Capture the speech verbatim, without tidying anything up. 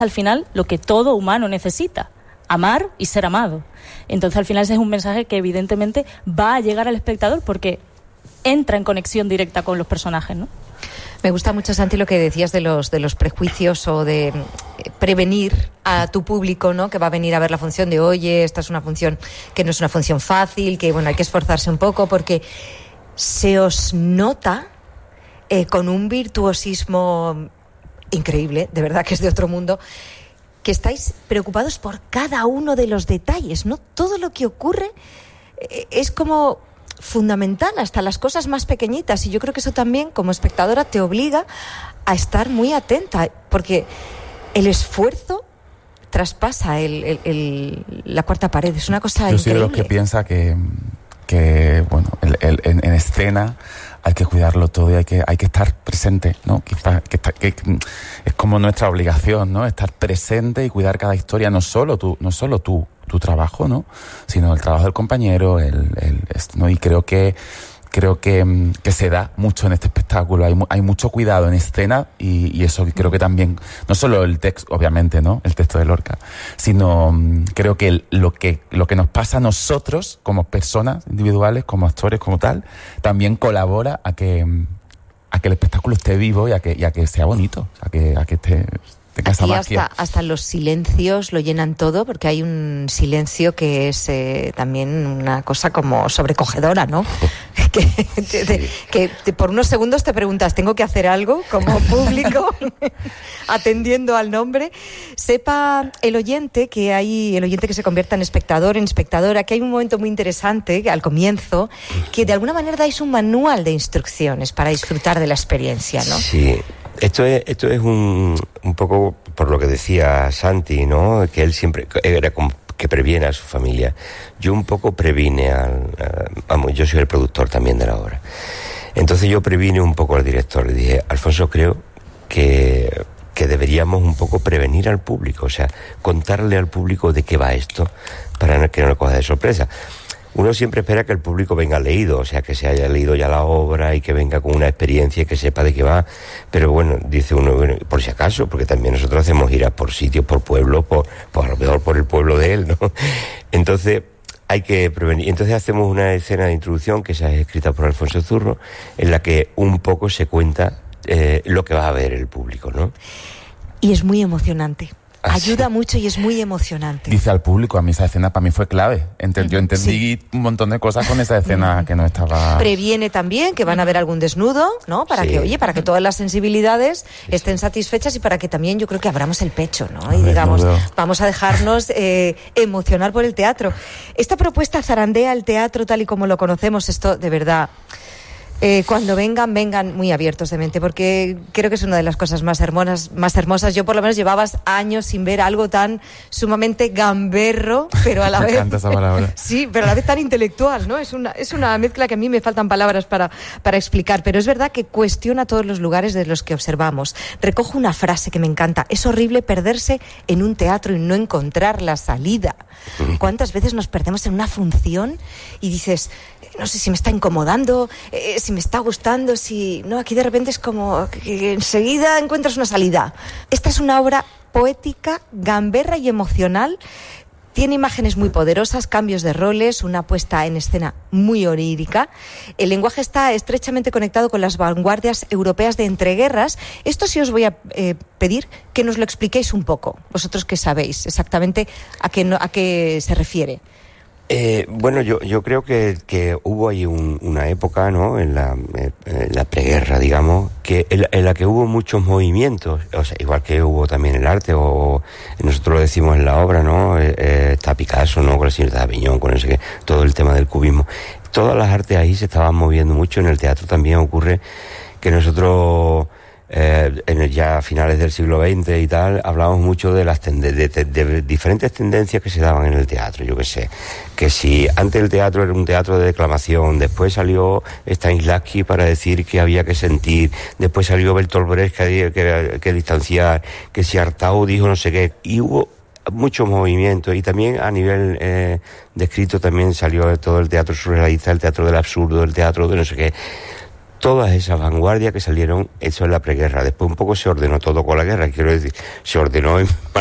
al final lo que todo humano necesita: amar y ser amado. Entonces al final ese es un mensaje que evidentemente va a llegar al espectador porque entra en conexión directa con los personajes, ¿no? Me gusta mucho, Santi, lo que decías de los de los prejuicios o de prevenir a tu público, ¿no?, que va a venir a ver la función de, oye, esta es una función que no es una función fácil, que bueno, hay que esforzarse un poco, porque se os nota eh, con un virtuosismo increíble, de verdad que es de otro mundo, que estáis preocupados por cada uno de los detalles, ¿no? Todo lo que ocurre eh, es como fundamental, hasta las cosas más pequeñitas, y yo creo que eso también como espectadora te obliga a estar muy atenta, porque el esfuerzo traspasa el, el, el, la cuarta pared, es una cosa yo increíble. Yo soy de los que piensa que, que bueno, el, el, en, en escena hay que cuidarlo todo y hay que hay que estar presente, ¿no? Quizás que, que, que es como nuestra obligación, ¿no? Estar presente y cuidar cada historia, no solo tú, no solo tú, tu trabajo, ¿no?, sino el trabajo del compañero, el, el ¿no? Y creo que creo que, que se da mucho en este espectáculo, hay, hay mucho cuidado en escena y, y eso creo que también, no solo el texto, obviamente, ¿no?, el texto de Lorca, sino creo que el, lo que lo que nos pasa a nosotros como personas individuales, como actores, como tal, también colabora a que a que el espectáculo esté vivo y a que y a que sea bonito, a que a que esté Aquí hasta, hasta los silencios lo llenan todo, porque hay un silencio que es eh, también una cosa como sobrecogedora, ¿no? que, te, te, que te, por unos segundos te preguntas, ¿tengo que hacer algo como público? Atendiendo al nombre. Sepa el oyente que hay, el oyente que se convierta en espectador, en espectadora, que hay un momento muy interesante al comienzo, que de alguna manera dais un manual de instrucciones para disfrutar de la experiencia, ¿no? Sí. Esto es, esto es un, un poco por lo que decía Santi, ¿no?, que él siempre era como que previene a su familia. Yo un poco previne al, a, vamos, yo soy el productor también de la obra. Entonces yo previne un poco al director. Le dije, Alfonso, creo que, que deberíamos un poco prevenir al público, o sea, contarle al público de qué va esto, para que no lo coja de sorpresa. Uno siempre espera que el público venga leído, o sea, que se haya leído ya la obra y que venga con una experiencia y que sepa de qué va. Pero bueno, dice uno, bueno, por si acaso, porque también nosotros hacemos giras por sitios, por pueblos, por, por a lo mejor por el pueblo de él, ¿no? Entonces hay que prevenir. Entonces hacemos una escena de introducción que se ha escrita por Alfonso Zurro, en la que un poco se cuenta eh, lo que va a ver el público, ¿no? Y es muy emocionante. Ayuda mucho y es muy emocionante. Dice al público, a mí esa escena para mí fue clave. Ent- yo entendí sí. un montón de cosas con esa escena que no estaba... Previene también que van a ver algún desnudo, ¿no? Para sí. que, oye, para que todas las sensibilidades sí. estén satisfechas y para que también yo creo que abramos el pecho, ¿no? A y ver, digamos, no vamos a dejarnos eh, emocionar por el teatro. Esta propuesta zarandea el teatro tal y como lo conocemos, esto de verdad... Eh, cuando vengan, vengan muy abiertos de mente, porque creo que es una de las cosas más hermosas, más hermosas. Yo por lo menos llevabas años sin ver algo tan sumamente gamberro, pero a la me vez... encanta esa palabra. Sí, pero a la vez tan intelectual, ¿no? Es una, es una mezcla que a mí me faltan palabras para, para explicar, pero es verdad que cuestiona todos los lugares de los que observamos. Recojo una frase que me encanta. Es horrible perderse en un teatro y no encontrar la salida. ¿Cuántas veces nos perdemos en una función y dices... no sé si me está incomodando, eh, si me está gustando, si... No, aquí de repente es como que, que enseguida encuentras una salida. Esta es una obra poética, gamberra y emocional. Tiene imágenes muy poderosas, cambios de roles, una puesta en escena muy onírica. El lenguaje está estrechamente conectado con las vanguardias europeas de entreguerras. Esto sí os voy a eh, pedir que nos lo expliquéis un poco, vosotros que sabéis exactamente a qué, no, a qué se refiere. Eh, bueno, yo yo creo que, que hubo ahí un, una época, ¿no?, en la, en la preguerra, digamos, que en la, en la que hubo muchos movimientos, o sea, igual que hubo también el arte, o nosotros lo decimos en la obra, ¿no?, eh, eh, está Picasso, ¿no?, con la señorita Aviñón, con ese, todo el tema del cubismo. Todas las artes ahí se estaban moviendo mucho. En el teatro también ocurre que nosotros... Eh, en el, ya a finales del siglo veinte y tal, hablábamos mucho de las tende- de, de, de diferentes tendencias que se daban en el teatro. Yo qué sé, que si antes el teatro era un teatro de declamación, después salió Stanislavski para decir que había que sentir, después salió Bertolt Brecht que había que, que distanciar, que si Artaud dijo no sé qué, y hubo muchos movimientos, y también a nivel eh, de escrito también salió todo el teatro surrealista, el teatro del absurdo, el teatro de no sé qué. todas esas vanguardias que salieron, eso en la preguerra. Después un poco se ordenó todo con la guerra, quiero decir, se ordenó en